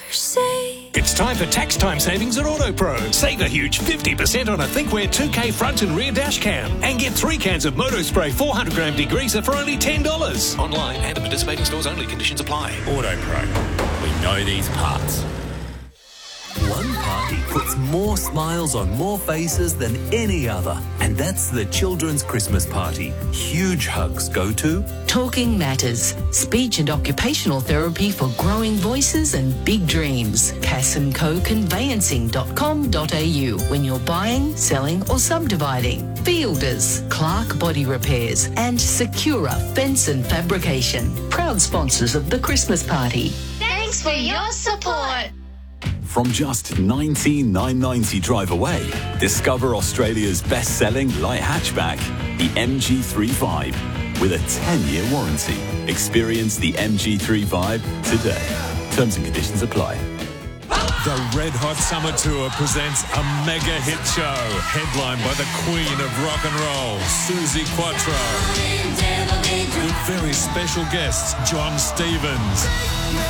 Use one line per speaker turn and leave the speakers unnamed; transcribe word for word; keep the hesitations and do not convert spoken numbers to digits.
say.
It's time for tax time savings at AutoPro. Save a huge fifty percent on a Thinkware two K front and rear dash cam. And get three cans of Motospray four hundred gram degreaser for only ten dollars. Online and at participating stores only. Conditions apply.
AutoPro. We know these parts.
One party puts more smiles on more faces than any other, and that's the Children's Christmas Party. Huge hugs go to
Talking Matters, speech and occupational therapy for growing voices and big dreams. cass and co conveyancing dot com dot a u when you're buying, selling or subdividing. Fielders, Clark Body Repairs and Secura Fence and Fabrication. Proud sponsors of the Christmas Party.
Thanks for your support.
From just nineteen thousand nine hundred ninety dollars drive away, discover Australia's best-selling light hatchback, the M G thirty-five, with a ten-year warranty. Experience the M G thirty-five today. Terms and conditions apply.
The Red Hot Summer Tour presents a mega hit show, headlined by the Queen of Rock and Roll, Suzi Quatro, with very special guests, John Stevens.